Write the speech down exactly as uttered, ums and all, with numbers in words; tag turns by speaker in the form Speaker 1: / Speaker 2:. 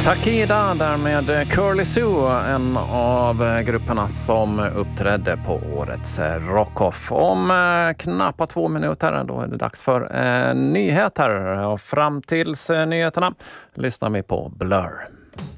Speaker 1: Takida där med Curly Sue, en av grupperna som uppträdde på årets Rockoff. Om eh, knappa två minuter då är det dags för eh, nyheter. Och fram tills eh, nyheterna lyssnar vi på Blur.